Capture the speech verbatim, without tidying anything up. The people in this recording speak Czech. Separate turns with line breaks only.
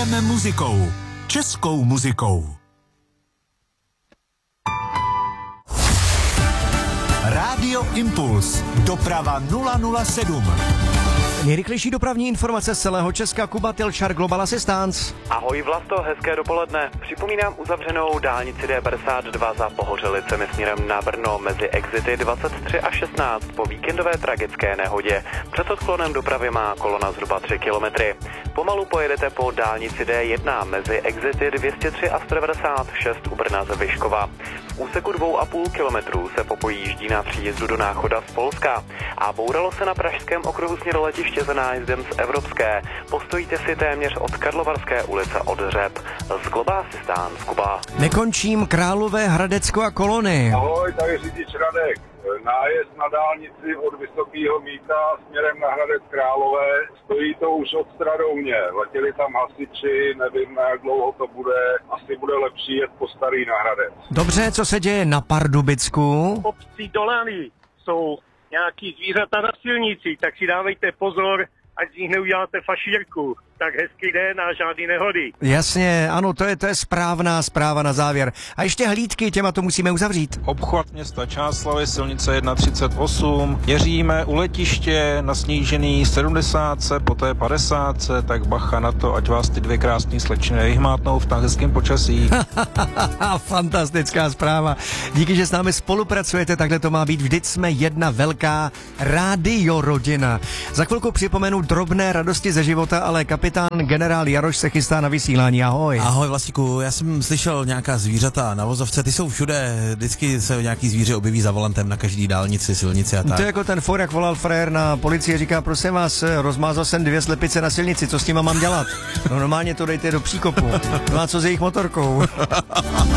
Jedeme muzikou. Českou muzikou. Rádio Impuls. Doprava nula nula sedm.
Nejrychlejší dopravní informace z celého Česka. Kuba Tilčar, Global Assistance.
Ahoj Vlasto, hezké dopoledne. Připomínám uzavřenou dálnici D padesát dva za Pohořelicemi směrem na Brno mezi exity dvacet tři a šestnáct po víkendové tragické nehodě. Před odklonem dopravy má kolona zhruba tři kilometry. Pomalu pojedete po dálnici D jedna mezi exity dvě stě tři a sto devadesát šest u Brna ze Vyškova. V úseku dvou a půl kilometru se popojíždí na příjezdu do Náchoda z Polska a bouralo se na pražském okruhu směru letiště za nájezdem z Evropské. Postojíte si téměř od Karlovarské ulice od Řep. Z Global Assistance, Kuba.
Nekončím, Králové Hradecko a kolony.
Ahoj, tady řidič Radek. Nájezd na dálnici od Vysokého Mýta směrem na Hradec Králové. Stojí to už od Stradouně. Letěli tam hasiči, nevím, jak dlouho to bude. Asi bude lepší jet po starý na Hradec.
Dobře, co se děje na Pardubicku?
Obcí Dolany jsou nějaký zvířata na silnici, tak si dávejte pozor, ať z nich neuděláte fašírku. Tak hezký den a žádný nehody.
Jasně, ano, to je, to je správná zpráva na závěr. A ještě hlídky, těma to musíme uzavřít.
Obchvat města Čáslavi, silnice jedna třicet osm. Měříme u letiště na snížený sedmdesát, poté padesát, tak bacha na to, ať vás ty dvě krásné slečny nevyhmátnou v tak hezkém počasí.
Fantastická zpráva. Díky, že s námi spolupracujete, takhle to má být. Vždyť jsme jedna velká rádiorodina. Za chvilku připomenu drobné radosti ze života, ale kapitán generál Jaroš se chystá na vysílání. Ahoj.
Ahoj Vlastíku, já jsem slyšel nějaká zvířata na vozovce, ty jsou všude, vždycky se nějaký zvíře objeví za volantem na každý dálnici, silnici a tak.
To je jako ten for, jak volal frér na policii, říká, prosím vás, rozmázal jsem dvě slepice na silnici, co s tím mám dělat? No normálně to dejte do příkopu. No a co s jejich motorkou?